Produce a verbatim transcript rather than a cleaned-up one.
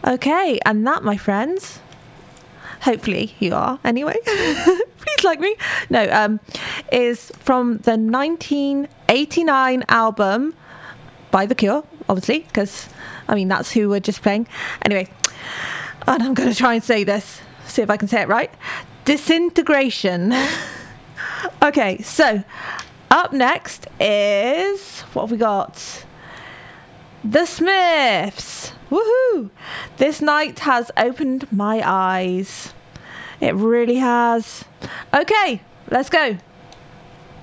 Okay, and that, my friends, hopefully you are anyway, please like me, no, um, is from the nineteen eighty-nine album by The Cure, obviously, because, I mean, that's who we're just playing. Anyway, and I'm going to try and say this, see if I can say it right. Disintegration. Okay, so up next is, what have we got? The Smiths. Woohoo! This night has opened my eyes. It really has. Okay, let's go.